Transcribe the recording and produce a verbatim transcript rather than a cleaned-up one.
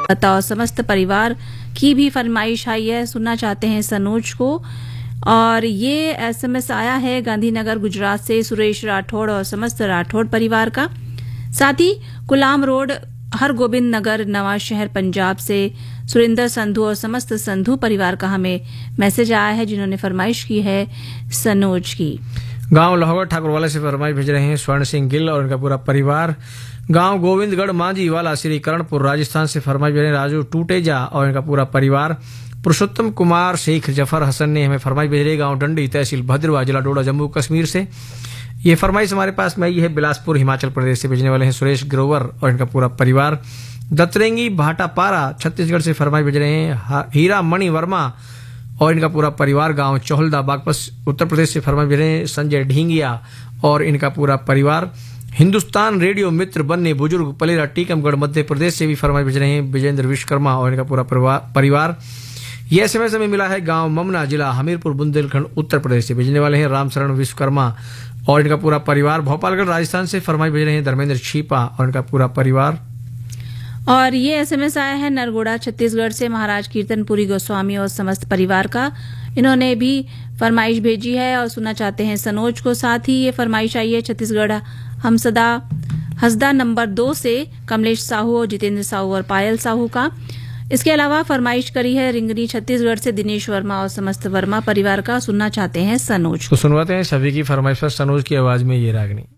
और समस्त परिवार की भी फरमाइश आई है, सुनना चाहते हैं सनोज को। और ये एसएमएस आया है गांधीनगर गुजरात से सुरेश राठौड़ और समस्त राठौड़ परिवार का। साथ ही गुलाम रोड हर गोबिंद नगर नवा शहर पंजाब से सुरेंद्र संधू और समस्त संधू परिवार का हमें मैसेज आया है, जिन्होंने फरमाइश की है सनोज की। गांव लाहौर ठाकुरवाला से फरमाइश भेज रहे हैं स्वर्ण सिंह गिल और उनका पूरा परिवार। गांव गोविंदगढ़ मांझी वाला श्री करणपुर राजस्थान से फरमाइश भेज रहे हैं राजू टूटेजा और इनका पूरा परिवार। पुरुषोत्तम कुमार शेख जफर हसन ने हमें फरमाइश भेज रही गांव डंडी तहसील भद्रवा जिला डोडा जम्मू कश्मीर से। ये फरमाइश हमारे पास में आई है बिलासपुर हिमाचल प्रदेश से। भेजने वाले हैं सुरेश ग्रोवर और इनका पूरा परिवार। दतरेंगी भाटापारा छत्तीसगढ़ से फरमाइश भेज रहे हैं हीरा मणि वर्मा और इनका पूरा परिवार। गांव चौहलदा बागपत उत्तर प्रदेश से फरमाइश भेज रहे हैं संजय ढींगिया और इनका पूरा परिवार। हिंदुस्तान रेडियो मित्र बनने बुजुर्ग पलेरा टीकमगढ़ मध्य प्रदेश से भी फरमाइश भेज रहे हैं विजेंद्र विश्वकर्मा और इनका पूरा परिवार। यह एसएमएस हमें मिला है गांव ममना जिला हमीरपुर बुंदेलखंड उत्तर प्रदेश से। भेजने वाले हैं रामशरण विश्वकर्मा और इनका पूरा परिवार। भोपालगढ़ राजस्थान से फरमाइश भेज रहे हैं धर्मेंद्र छीपा और इनका पूरा परिवार। और ये एसएमएस आया है नरगोड़ा छत्तीसगढ़ से महाराज कीर्तनपुरी गोस्वामी और समस्त परिवार का। इन्होंने भी फरमाइश भेजी है और सुनना चाहते हैं सनोज को। साथ ही ये फरमाइश आई है छत्तीसगढ़ हमसदा हसदा नंबर दो से कमलेश साहू और जितेंद्र साहू और पायल साहू का। इसके अलावा फरमाइश करी है रिंगनी छत्तीसगढ़ से दिनेश वर्मा और समस्त वर्मा परिवार का। सुनना चाहते हैं सनोज। तो सुनवाते हैं सभी की फरमाइश पर सनोज की आवाज में ये रागनी।